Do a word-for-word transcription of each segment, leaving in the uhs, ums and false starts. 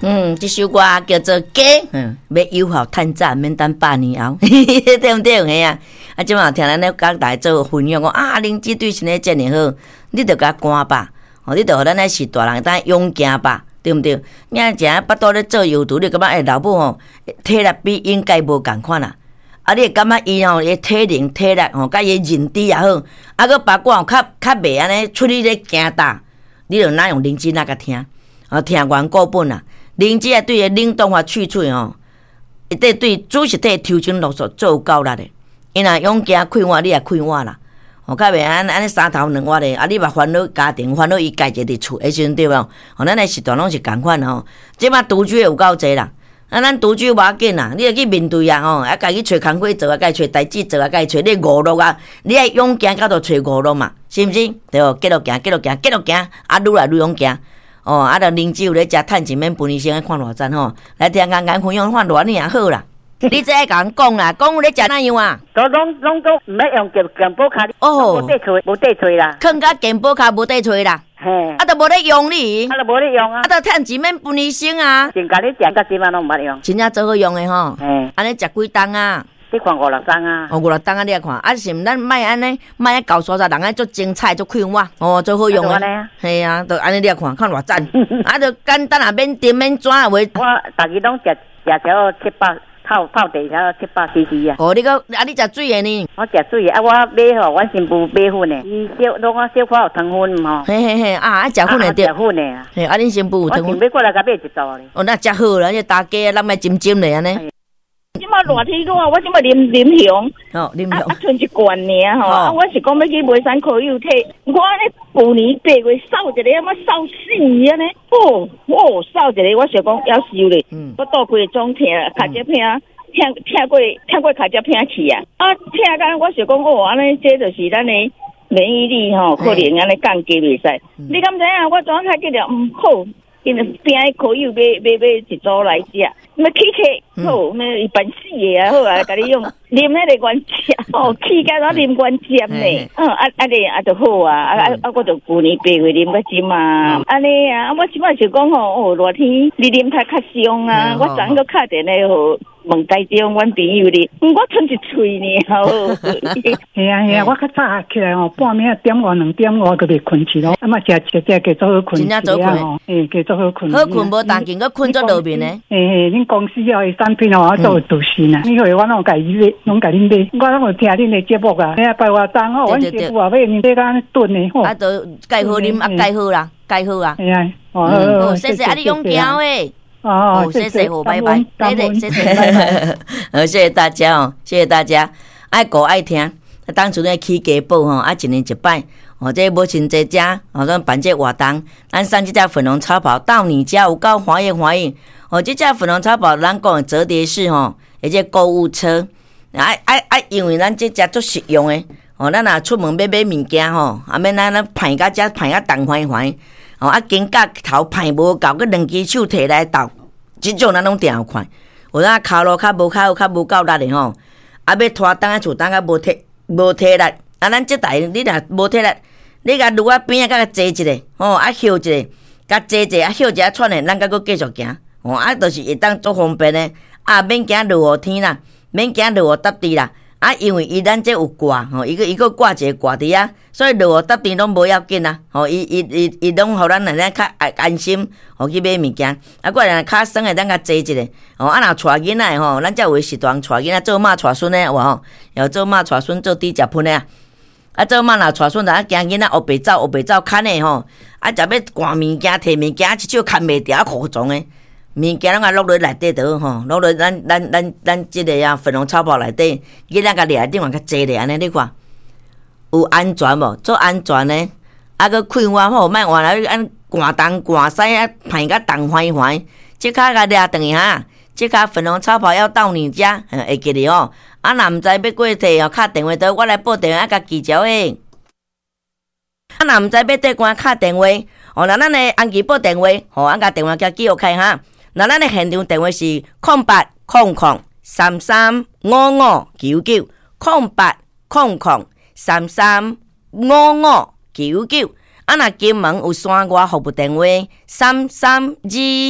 嗯，这首歌叫做《假》，嗯，要有效趁早，免等百年后，对不对？嘿啊，啊，即马听咱咧讲大家做分享讲啊，灵芝对身体遮尔好，你着甲赶吧，哦，你着互咱咧是大人当勇行吧，对毋对？命正巴肚咧做油图，你感觉诶老母吼体力比应该无共款啦，啊，你会感觉伊吼伊体能体力吼，甲伊认知也好，啊，佮别个吼较较袂安尼出力咧行大，你着哪用灵芝哪甲听，啊，听完过本啦。灵芝啊，对个冷冻法去除吼，一对对主食体抽筋落索做有够力的。因若用行开碗，你也开碗啦。吼，较袂安安尼三头两碗的，啊，你嘛烦恼家庭，烦恼伊家己伫厝的时阵对无？吼，咱的时段拢是共款吼。即摆独居有够济啦，啊，咱独居无要紧啦，你着去面对啊吼，啊，家己找工课做啊，家己找代志做啊，家己找你娱乐啊，你爱勇行，甲着找娱乐嘛，是毋是？对无？继续行，继续行，继续行，啊，愈来愈勇行。哦，啊，着灵芝有咧食趁钱免分医生看偌赞吼，来听眼眼分享看偌尼也好啦。你这爱甲人讲啦，讲有咧食哪样啊？ 都拢拢都毋要用健健保卡， 哦， 无地吹，无地吹啦， 囥甲健保卡无地吹啦， 嘿， 啊，都无咧用你， 啊，都无咧用啊， 啊，都趁钱免分医生啊， 先甲你食到即晚拢毋捌用， 真正做好用诶吼， 嘿， 安尼食几冬啊？ 你看五六张啊？ 哦，五六冬啊，你来看，啊是毋咱卖安尼，卖啊搞沙沙，人爱做精彩做快活，哦，做好用诶，系啊，都安尼你来看，看偌赞，啊，就简单啊，免甜免转啊，话。 我逐日拢食食条七百泡泡茶条七百 C C 啊。 哦，你个啊，你食水诶呢？ 我食水啊，我买吼，阮新妇买粉诶，伊小拢我小可有糖粉吼。 嘿嘿嘿，啊啊食粉诶对。 食粉诶啊。 嘿，啊恁新妇有糖粉。 我想买过来甲买一组咧。哦， 那食好啦，这大家咱卖浸浸咧安尼。 即马热天热，我即马啉啉香， 哦，啉香， 啊，剩一罐尔吼，啊，我是讲要去买山可有体，我咧旧年八月扫一个，我扫死安尼，哦，哦，扫一个，我想讲要收咧，嗯，我倒规种疼，脚趾疼，疼疼过疼过脚趾疼去啊，啊，疼干，我想讲哦，安尼这就是咱的免疫力吼，可能安尼降低袂使，你敢知影？我昨下记着，嗯，好。因为边可以买买买一组来食，那起起好，那一般死的啊好啊，甲你用啉那个原汁哦，起甲咱啉原汁呢，嗯啊啊咧啊就好啊，啊啊啊我就旧年八月啉个针啊，安尼啊，啊我即摆就讲吼，哦热天你啉太较伤啊，我昨昏个敲电话吼。问台中阮朋友哩，我剩一喙呢，吼。 系啊系啊，我较早起来吼，半暝点五两点五就袂困去咯，啊嘛食食食加做好困， 真正做困， 诶，加做好困。 好困无当紧，佮困做路面呢。 诶诶，恁公司哦的产品哦，我做独信啊，你以为我拢家己买，拢家己买，我拢有听恁的节目啊，哎呀，拜我当吼，阮媳妇也买面这个炖的吼。 啊，都盖好啉，啊盖好啦，盖好啊。 系啊， 哦，谢谢啊，你用胶诶。 哦， 谢谢好，拜拜，对对，谢谢，拜拜。好，谢谢大家哦，谢谢大家，爱顾爱听。当初咧起家宝吼，啊一年一摆，哦，这母亲节家，哦，咱办这活动，咱送这只粉红超跑到你家，有够欢迎欢迎。哦，这只粉红超跑，咱讲的折叠式吼，而且购物车，啊啊啊，因为咱这只足实用诶，哦，咱若出门要买物件吼，啊免咱咱排甲遮排甲动欢欢。哦，啊，肩胛头排无够，佮两只手摕来斗，即种咱拢定有看。有当骹路较无较较无够力的吼，啊，要拖当啊厝当啊无体无体力，啊，咱即代你若无体力，你甲路啊边啊甲坐一下，吼，啊休一下，甲坐一下，啊休一下喘的，咱甲佫继续行，哦，啊，就是会当足方便的，啊，免惊落雨天啦，免惊落雨搭地啦。啊，因为伊咱这有挂吼，伊个伊个挂一个挂伫啊，所以落雨搭地拢无要紧啊。吼，伊伊伊伊拢互咱安尼较安心，互去买物件。啊，过来较酸诶，咱甲坐一下。吼，啊，若带囡仔吼，咱才有时段带囡仔做妈带孙诶，有吼，要做妈带孙做猪食喷诶啊。啊，做妈若带孙，咱惊囡仔黑白走黑白走牵诶吼，啊，就要赶物件摕物件，一手牵袂掉苦状诶。物件拢啊落落内底倒吼，落落咱咱咱咱即个啊粉红草包内底，囡仔甲掠顶往较济咧安尼，你看有安全无？做安全呢？啊，佮开换好，莫换来按寒东寒西啊，排甲冻坏坏，即骹甲掠转哈，即骹粉红草包要到你家，会记哩哦。啊，若毋知要过摕哦，敲电话倒我来报电话，啊，甲记招诶。啊，若毋知要缀关敲电话，哦，若咱诶安记报电话，吼，啊，甲电话甲记录开哈。那咱的现场电话是空八空空三三五五九九空八空空三三五五九九。啊，若金门有线外服务电话三三二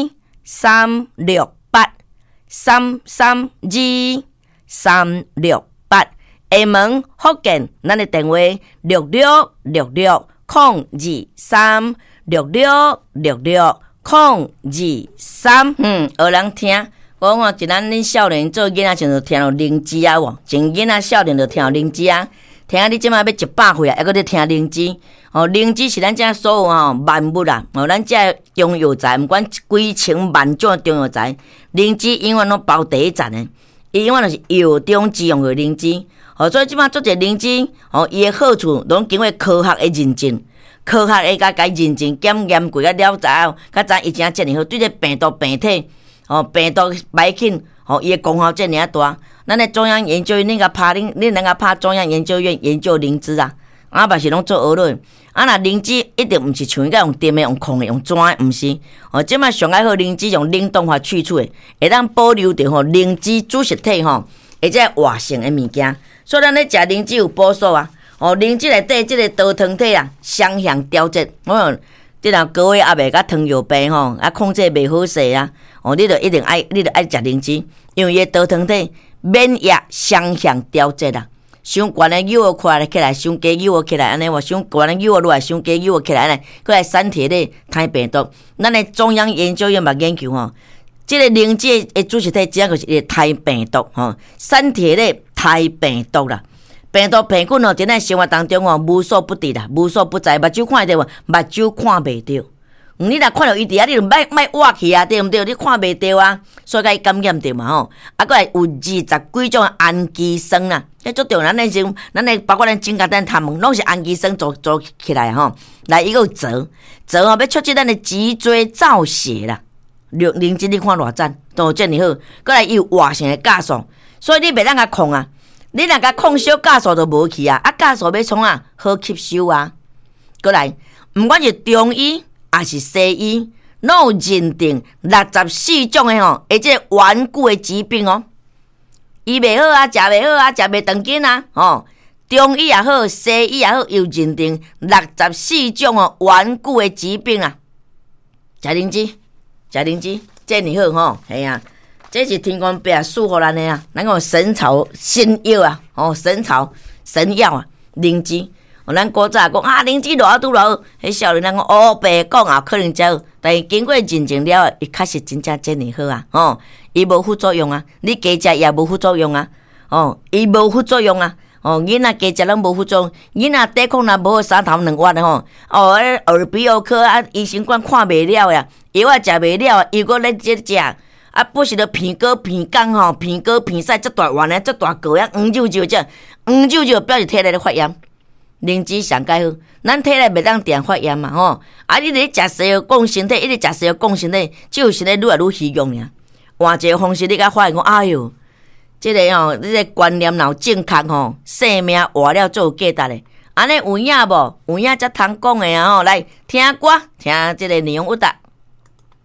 三六八三三二三六八。厦门福建，咱的电话六六六六空二三六六六六空二三。嗯，学人听。我看一咱恁少年做囡仔时就听到灵芝啊，喎，从囡仔少年就听到灵芝啊，听啊你即马要一百岁啊，还搁咧听灵芝。哦，灵芝是咱遮所有吼万物啦，哦，咱遮中药材，毋管几千万种中药材，灵芝永远拢包第一站的，伊永远就是药中之用的灵芝。哦，所以即马做者灵芝，哦，伊的好处拢经过科学的认证，科学的甲甲认证检验过甲了解后，甲知伊真正遮尔好，对这病毒病体。哦，病毒白菌，哦，伊的功效遮尔大。咱的中央研究院，恁甲拍恁，恁能甲拍中央研究院研究灵芝啊？啊，嘛是拢做学论。啊，若灵芝一定毋是像伊甲用电的、用控的、用怎的，毋是。哦，即摆上爱好灵芝用冷冻法去除的，会当保留着吼灵芝主食体吼，或者活性的物件。所以咱咧食灵芝有补素啊。哦，灵芝内底即个多糖体啊，双向调节。哦，即若高血压袂甲糖尿病吼，啊控制袂好势啊。哦，你著一定爱，你著爱食灵芝，因为伊多糖体免疫双向调节啦。伤悬的幼儿看起来，伤低幼儿起来安尼，我伤悬的幼儿落来，伤低幼儿起来安尼，过来散体咧杀病毒。咱的中央研究院嘛研究吼，即、這个灵芝的主食体只个是会杀病毒吼，散体咧杀病毒啦。病毒病菌哦，伫咱生活当中哦，无所不伫啦，无所不在，目睭看得到，目睭看袂到。嗯，你若看到伊伫遐，你就莫莫挖去啊，对毋对？你看袂到啊，所以甲伊感染着嘛吼。啊，搁来有二十几种氨基酸啦，迄足重要。咱诶种，咱诶包括咱整甲咱头毛，拢是氨基酸组组起来吼。来，伊个有泽泽吼，要促进咱诶脊椎造血啦。灵灵芝你看偌赞，都遮尔好。搁来伊有活性诶酵素，所以你袂当甲控啊。你若甲控小酵素就无去啊，啊酵素要创啊好吸收啊。搁来，毋管是中医。也是西医，拢有认定六十四种的吼，而且顽固的疾病哦，医袂好啊，食袂好啊，食袂长紧啊，吼，中医也好，西医也好，又认定六十四种哦顽固的疾病啊。食灵芝，食灵芝，这尔好吼，系啊，这是天公伯赐予咱的啊，咱讲神草仙药啊，哦，神草神药啊，灵芝。哦，咱古早讲啊，灵芝偌好拄偌好，迄少年人讲乌白讲啊，可能才有，但是经过认证了，伊确实真正真尔好啊，吼，伊无副作用啊，你加食也无副作用啊，哦，伊无副作用啊，哦，囡仔加食拢无副作用，囡仔抵抗力无好，三头两弯的吼，哦，耳鼻喉科啊，医生管看袂了呀，药啊食袂了，伊搁咧接食。啊，不是着鼻哥鼻干吼，鼻哥鼻屎遮大弯的，遮大个呀，黄舅舅遮，黄舅舅表示体内咧发炎。灵芝上介好，咱体内袂当定发炎嘛吼。啊，你咧食西药降身体，一直食西药降身体，只有身体愈来愈虚弱尔。换一个方式，你甲发现讲，哎哟，即、這个吼，你个观念若正确吼，性命活了做有价值的。安尼有影无？有影才通讲的啊吼，来听歌，听即个内容有达。